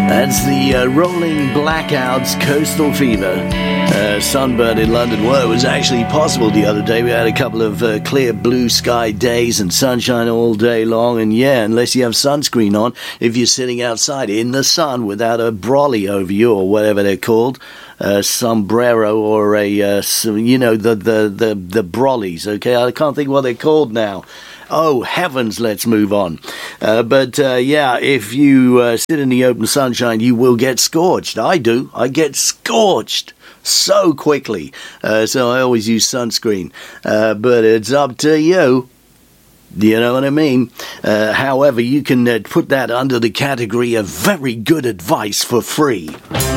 That's the rolling blackouts, coastal fever. Sunburn in London. Well, it was actually possible the other day. We had a couple of clear blue sky days and sunshine all day long. And yeah, unless you have sunscreen on, if you're sitting outside in the sun without a brolly over you or whatever they're called, sombrero or a, the brollies, okay? I can't think what they're called now. Oh, heavens, let's move on. If you sit in the open sunshine, you will get scorched. I do. I get scorched so quickly. So I always use sunscreen. But it's up to you. You know what I mean? However, you can put that under the category of very good advice for free.